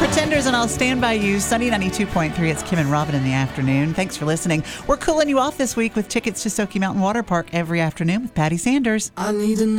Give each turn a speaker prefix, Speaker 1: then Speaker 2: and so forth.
Speaker 1: Pretenders and I'll Stand By You. Sunny 92.3. It's Kim and Robin in the afternoon. Thanks for listening. We're cooling you off this week with tickets to Sokey Mountain Water Park every afternoon with Patty Sanders.
Speaker 2: I need to know